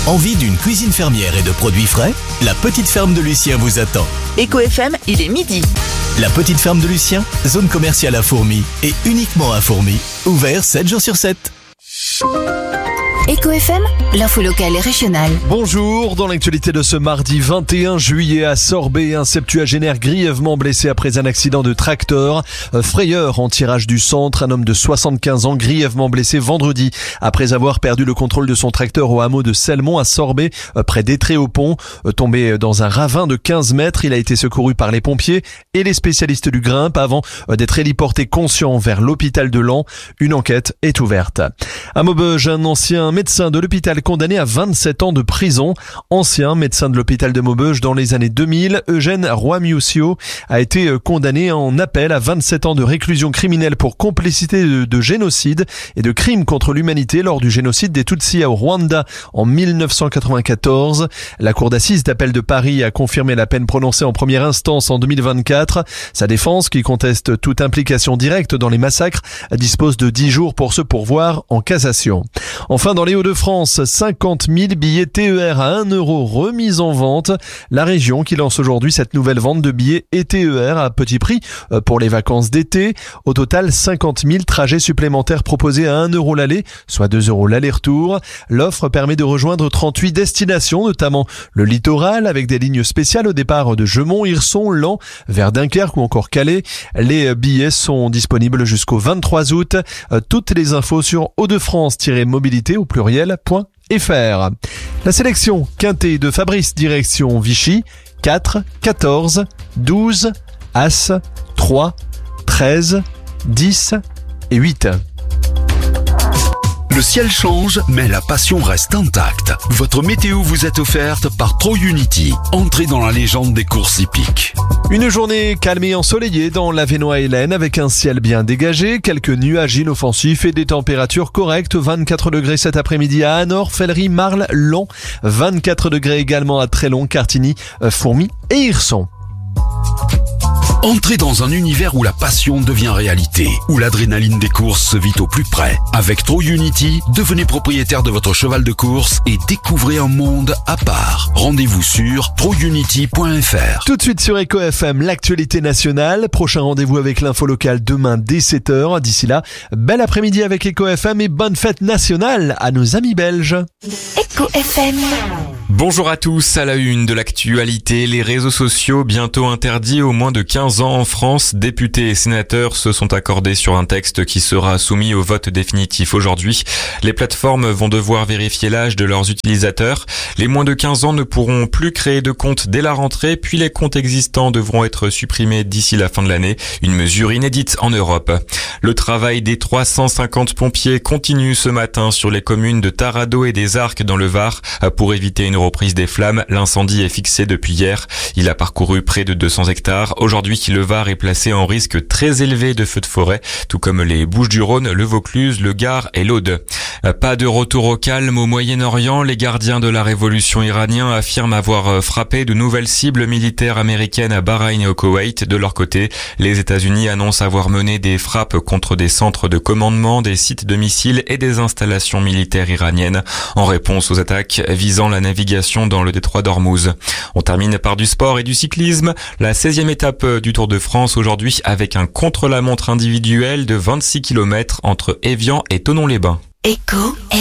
Envie d'une cuisine fermière et de produits frais? La petite ferme de Lucien vous attend. Éco FM, il est midi. La petite ferme de Lucien, zone commerciale à Fourmies et uniquement à Fourmies. Ouvert 7 jours sur 7. Éco FM, l'info locale et régionale. Bonjour, dans l'actualité de ce mardi 21 juillet à Sorbet, un septuagénaire grièvement blessé après un accident de tracteur. Frayeur en tirage du centre, un homme de 75 ans grièvement blessé vendredi après avoir perdu le contrôle de son tracteur au hameau de Selmont à Sorbet, près d'Étré-au-Pont. Tombé dans un ravin de 15 mètres, il a été secouru par les pompiers et les spécialistes du grimpe avant d'être héliporté conscient vers l'hôpital de Laon. Une enquête est ouverte. À Maubeuge, un ancien médecin de l'hôpital condamné à 27 ans de prison. Ancien médecin de l'hôpital de Maubeuge dans les années 2000, Eugène Roy-Miussio a été condamné en appel à 27 ans de réclusion criminelle pour complicité de génocide et de crimes contre l'humanité lors du génocide des Tutsis au Rwanda en 1994. La cour d'assises d'appel de Paris a confirmé la peine prononcée en première instance en 2024. Sa défense, qui conteste toute implication directe dans les massacres, dispose de 10 jours pour se pourvoir en cassation. Enfin, dans les Hauts-de-France, 50 000 billets TER à 1 euro remis en vente. La région qui lance aujourd'hui cette nouvelle vente de billets et TER à petit prix pour les vacances d'été. Au total, 50 000 trajets supplémentaires proposés à 1 euro l'aller, soit 2 euros l'aller-retour. L'offre permet de rejoindre 38 destinations, notamment le littoral, avec des lignes spéciales au départ de Gemont, Hirson, Laon, vers Dunkerque ou encore Calais. Les billets sont disponibles jusqu'au 23 août. Toutes les infos sur haut-de-france-mobilité au pluriel.fr. La sélection quintée de Fabrice direction Vichy, 4, 14, 12, As, 3, 13, 10 et 8. Le ciel change, mais la passion reste intacte. Votre météo vous est offerte par ProUnity. Entrez dans la légende des courses hippiques. Une journée calme et ensoleillée dans l'Avesnois et l'Aisne avec un ciel bien dégagé, quelques nuages inoffensifs et des températures correctes. 24 degrés cet après-midi à Anor, Fellery, Marle, Laon. 24 degrés également à Trélon, Cartigny, Fourmies et Hirson. Entrez dans un univers où la passion devient réalité, où l'adrénaline des courses se vit au plus près. Avec ProUnity, devenez propriétaire de votre cheval de course et découvrez un monde à part. Rendez-vous sur prounity.fr. Tout de suite sur Éco FM, l'actualité nationale. Prochain rendez-vous avec l'info locale demain dès 7h. D'ici là, bel après-midi avec Éco FM et bonne fête nationale à nos amis belges. Éco FM. Bonjour à tous, à la une de l'actualité, les réseaux sociaux bientôt interdits aux moins de 15 ans en France. Députés et sénateurs se sont accordés sur un texte qui sera soumis au vote définitif aujourd'hui. Les plateformes vont devoir vérifier l'âge de leurs utilisateurs. Les moins de 15 ans ne pourront plus créer de compte dès la rentrée, puis les comptes existants devront être supprimés d'ici la fin de l'année. Une mesure inédite en Europe. Le travail des 350 pompiers continue ce matin sur les communes de Tarado et des Arcs dans le Var pour éviter une reprise des flammes. L'incendie est fixé depuis hier. Il a parcouru près de 200 hectares. Aujourd'hui, le Var est placé en risque très élevé de feux de forêt, tout comme les Bouches-du-Rhône, le Vaucluse, le Gard et l'Aude. Pas de retour au calme au Moyen-Orient. Les gardiens de la révolution iranienne affirment avoir frappé de nouvelles cibles militaires américaines à Bahreïn et au Koweït. De leur côté, les États-Unis annoncent avoir mené des frappes contre des centres de commandement, des sites de missiles et des installations militaires iraniennes en réponse aux attaques visant la navigation dans le détroit d'Ormuz. On termine par du sport et du cyclisme. La 16e étape du Tour de France aujourd'hui avec un contre-la-montre individuel de 26 km entre Évian et Thonon-les-Bains. Éco